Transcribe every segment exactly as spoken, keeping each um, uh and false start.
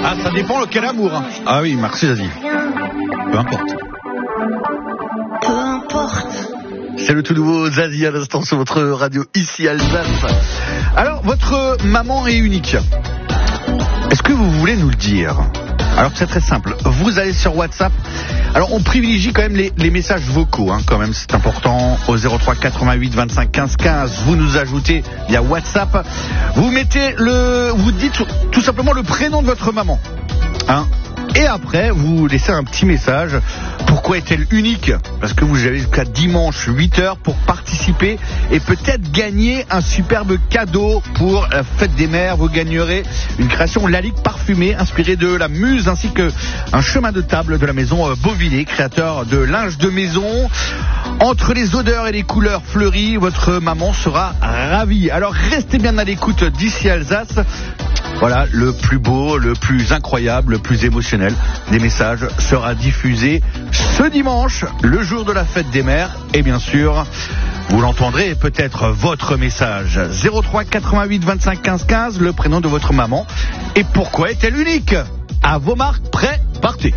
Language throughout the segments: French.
Ah, ça dépend lequel amour. Hein. Ah oui, merci Zazie. Peu importe. Peu importe. C'est le tout nouveau Zazie à l'instant sur votre radio ici Alsace. Alors, votre maman est unique. Est-ce que vous voulez nous le dire ? Alors c'est très simple, vous allez sur WhatsApp. Alors on privilégie quand même les, les messages vocaux, hein, quand même c'est important. Au zéro trois quatre-vingt-huit vingt-cinq quinze quinze, vous nous ajoutez via WhatsApp. Vous mettez le, vous dites tout simplement le prénom de votre maman, hein. Et après, vous laissez un petit message. Pourquoi est-elle unique ? Parce que vous avez jusqu'à dimanche huit heures pour participer et peut-être gagner un superbe cadeau pour la fête des mères. Vous gagnerez une création Lalique parfumée inspirée de la Muse ainsi qu'un chemin de table de la maison Beauvillé, créateur de linge de maison. Entre les odeurs et les couleurs fleuries, votre maman sera ravie. Alors restez bien à l'écoute d'ici Alsace. Voilà, le plus beau, le plus incroyable, le plus émotionnel des messages sera diffusé ce dimanche, le jour de la fête des mères. Et bien sûr, vous l'entendrez, peut-être votre message. zéro trois quatre-vingt-huit vingt-cinq quinze quinze, le prénom de votre maman. Et pourquoi est-elle unique ? À vos marques, prêts, partez.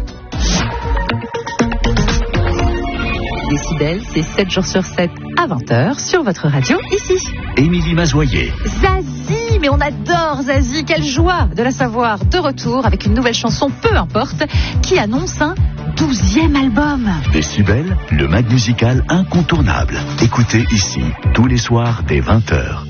Décibel, c'est sept jours sur sept à vingt heures sur votre radio ici. Émilie Mazoyer. Zazie, mais on adore Zazie, quelle joie de la savoir de retour avec une nouvelle chanson, peu importe, qui annonce un douzième album. Décibel, le mag musical incontournable. Écoutez ici, tous les soirs dès vingt heures.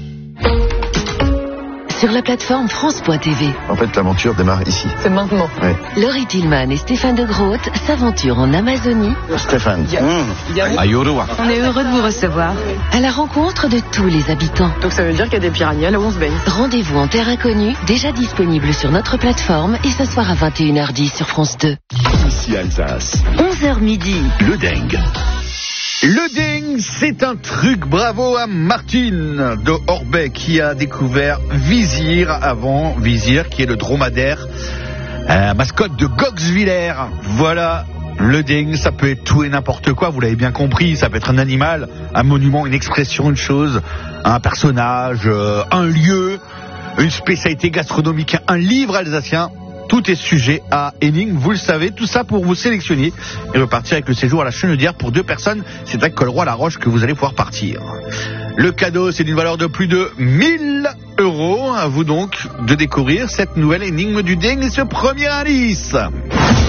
Sur la plateforme France point T V. En fait, l'aventure démarre ici. C'est maintenant. Ouais. Laurie Tillman et Stéphane de Groot s'aventurent en Amazonie. Stéphane. Mmh. Ayurua. On est heureux de vous recevoir. À la rencontre de tous les habitants. Donc ça veut dire qu'il y a des piranhas là où on se baigne. Rendez-vous en terre inconnue, déjà disponible sur notre plateforme et ce soir à vingt et une heures dix sur France deux. Ici Alsace. onze heures midi. Le dingue. Le ding, c'est un truc. Bravo à Martine de Orbey qui a découvert Vizir avant. Vizir qui est le dromadaire, euh, mascotte de Goxwiller. Voilà, le ding, ça peut être tout et n'importe quoi, vous l'avez bien compris. Ça peut être un animal, un monument, une expression, une chose, un personnage, euh, un lieu, une spécialité gastronomique, un livre alsacien. Tout est sujet à énigme, vous le savez, tout ça pour vous sélectionner et repartir avec le séjour à la Chenaudière pour deux personnes. C'est à Colroy-la-Roche que vous allez pouvoir partir. Le cadeau, c'est d'une valeur de plus de mille euros. À vous donc de découvrir cette nouvelle énigme du dingue et ce premier indice.